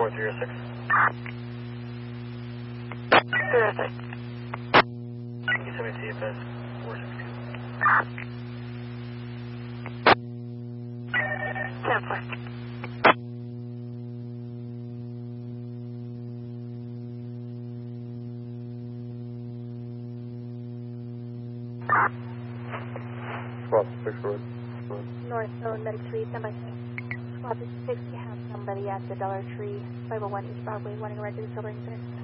4306. 306. Can you send me CFS 462? 10-4. Swap 6 road. North Zone, Medic 3, stand by. Squad 6, you have somebody at the Dollar Tree, 501 East Broadway, wanting a ride to the Silver Center.